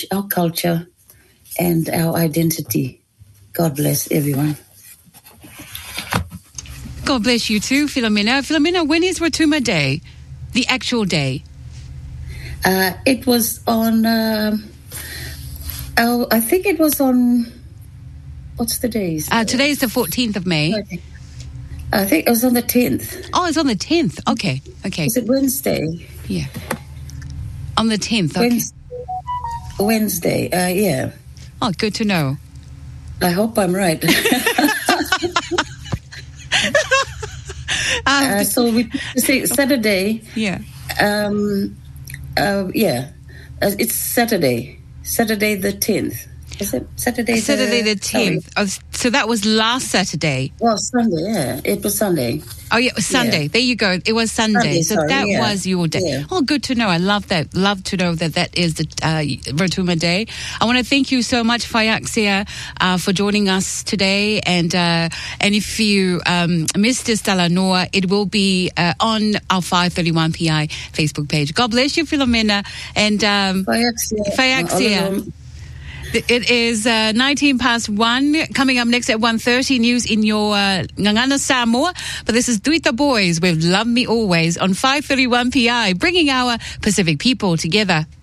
our culture and our identity. God bless everyone. God bless you too, Philomena. Philomena, when is Rotuma Day? The actual day? It was on, I think it was on, what's the days? Today is the 14th of May. I think it was on the 10th. Oh, it's on the 10th. Okay. Is it Wednesday? Yeah. On the 10th, okay. Wednesday, yeah. Oh, good to know. I hope I'm right. So we say Saturday. Yeah. It's Saturday the 10th. Is it Saturday the 10th? Oh, so that was last Saturday. Well, Sunday, yeah. It was Sunday. Oh, yeah, it was Sunday. Yeah. There you go. It was Sunday. So that was your day. Yeah. Oh, good to know. I love that. Love to know that is the Rotuma Day. I want to thank you so much, Faiaxia, for joining us today. And if you missed this Talanoa, it will be on our 531 PI Facebook page. God bless you, Philomena. And Faiaxia. It is 1:19. Coming up next at 1:30, news in your Ngangana Samoa. But this is Duita Boys with Love Me Always on 531 PI, bringing our Pacific people together.